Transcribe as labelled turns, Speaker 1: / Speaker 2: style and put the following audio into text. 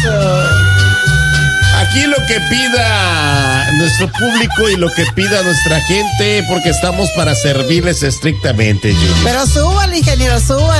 Speaker 1: Aquí lo que pida nuestro público y lo que pida nuestra gente, porque estamos para servirles estrictamente, Junior.
Speaker 2: Pero súbale, ingeniero, súbale.